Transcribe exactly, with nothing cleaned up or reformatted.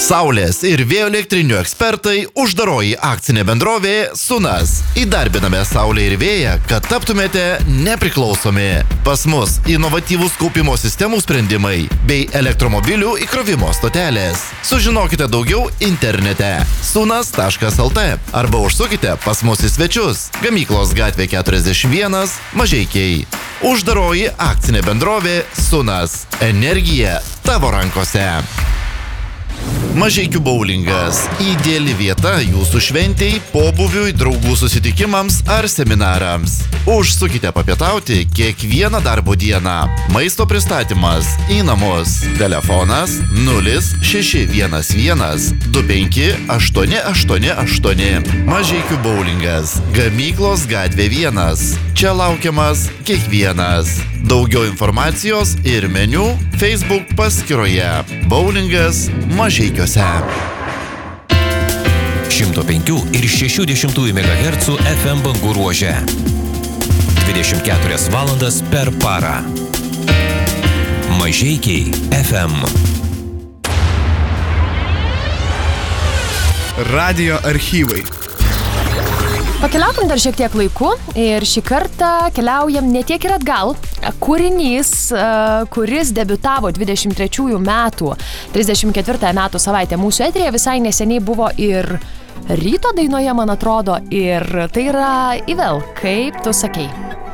Saulės ir vėjo elektrinių ekspertai, uždaroji akcinė bendrovė Sunas. Įdarbiname saulę ir vėją, kad taptumėte nepriklausomi. Pas mus inovatyvūs kaupimo sistemų sprendimai bei elektromobilių įkrovimo stotelės. Sužinokite daugiau internete sunas taškas el tė arba užsukite pas mus į svečius. Gamyklos gatvė keturiasdešimt vienas, Mažeikiai. Uždaroji akcinė bendrovė Sunas. Energija tavo rankose. Mažeikių boulingas – ideali vieta jūsų šventei, pobūviui, draugų susitikimams ar seminarams. Užsukite papietauti kiekvieną darbo dieną. Maisto pristatymas į namus. Telefonas nulis šeši vienas vienas du penki aštuoni aštuoni aštuoni. Mažeikių boulingas – Gamyklos gatvė vienas. Čia laukiamas kiekvienas. Daugiau informacijos ir meniu Facebook paskyroje. Boulingas Mažeikiuose. šimto penkių ir šešių dešimtųjų megahercų F M bangų ruože. dvidešimt keturias valandas per parą. Mažeikiai F M. Radijo archyvai. Pakeliaukim dar šiek tiek laiku ir šį kartą keliaujam ne tiek ir atgal. Kūrinys, kuris debiutavo dvidešimt trečiųjų metų, trisdešimt ketvirtąją metų savaitę mūsų eteryje, visai neseniai buvo ir ryto dainoje, man atrodo, ir tai yra Ivel, kaip tu sakei.